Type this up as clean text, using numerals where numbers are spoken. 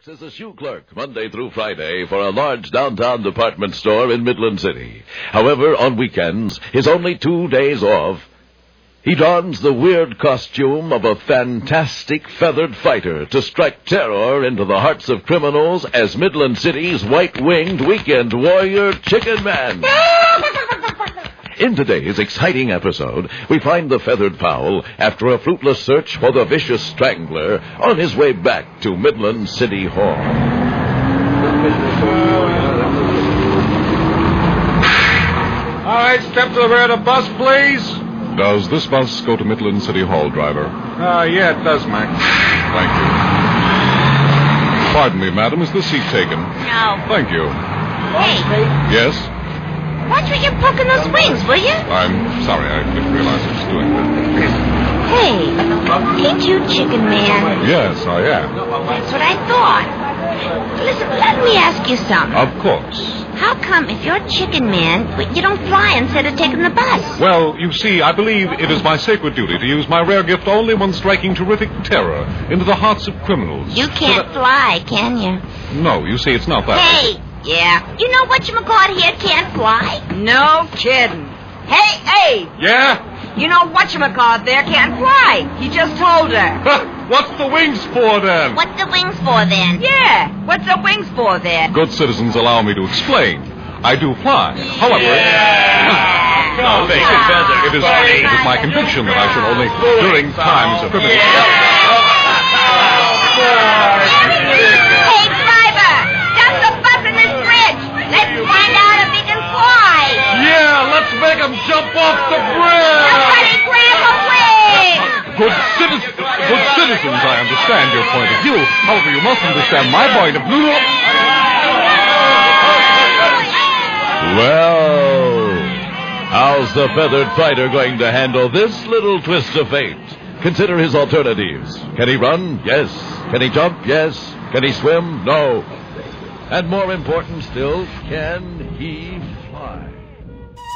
works as a shoe clerk Monday through Friday for a large downtown department store in Midland City. However, on weekends, his only 2 days off, he dons the weird costume of a fantastic feathered fighter to strike terror into the hearts of criminals as Midland City's white-winged weekend warrior, Chicken Man. In today's exciting episode, we find the feathered fowl after a fruitless search for the vicious strangler on his way back to Midland City Hall. All right, step to the rear of the bus, please. Does this bus go to Midland City Hall, driver? Yeah, it does, Mac. Thank you. Pardon me, madam, is this seat taken? No. Thank you. Hey, Yes? watch where you're poking those wings, will you? I'm sorry, I didn't realize I was doing that. Hey, ain't you Chicken Man? Yes, I am. That's what I thought. Listen, let me ask you something. Of course. How come if you're Chicken Man, you don't fly instead of taking the bus? Well, you see, I believe it is my sacred duty to use my rare gift only when striking terrific terror into the hearts of criminals. You can't fly, can you? No, you see, it's not that. Hey, yeah. You know whatchamacallit here can't fly? No kidding. Hey! Yeah? You know whatchamacallit there can't fly. He just told her. What's the wings for, then? What's the wings for, then? Yeah, what's the wings for then? Good citizens, allow me to explain. I do fly. However... No, face it, Feather. It is my conviction that I should only, during times of criminal... Hey, driver! Stop the bus in this bridge! Let's find out if he can fly! Yeah, let's make him jump off the bridge! Somebody grab a wing! Good citizens, I understand your point of view. However, you must understand my point of view. Well, how's the feathered fighter going to handle this little twist of fate? Consider his alternatives. Can he run? Yes. Can he jump? Yes. Can he swim? No. And more important still, can he fly?